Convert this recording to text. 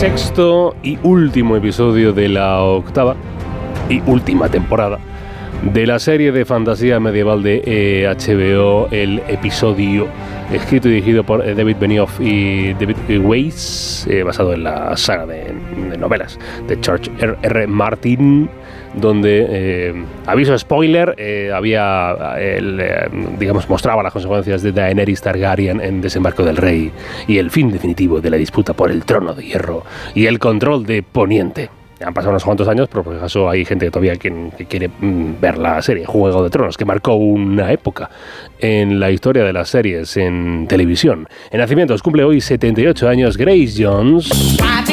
Sexto y último episodio de la octava y última temporada de la serie de fantasía medieval de HBO, el episodio escrito y dirigido por David Benioff y David Weiss, basado en la saga de novelas de George R.R. Martin, donde, aviso spoiler, mostraba las consecuencias de Daenerys Targaryen en Desembarco del Rey y el fin definitivo de la disputa por el trono de hierro y el control de Poniente. Han pasado unos cuantos años, pero por caso hay gente todavía que quiere ver la serie Juego de Tronos, que marcó una época en la historia de las series en televisión. En nacimientos cumple hoy 78 años Grace Jones.